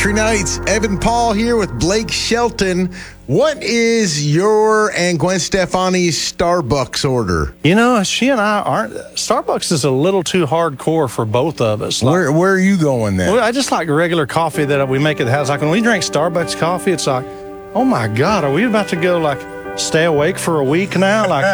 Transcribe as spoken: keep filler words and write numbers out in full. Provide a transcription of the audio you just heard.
Country Nights. Evan Paul here with Blake Shelton. What is your and Gwen Stefani's Starbucks order? You know, she and I aren't. Starbucks is a little too hardcore for both of us. Like, Where where are you going then? well, I just like regular coffee that we make at the house. Like when we drink Starbucks coffee, it's like, oh my God, are we about to go like stay awake for a week now? Like,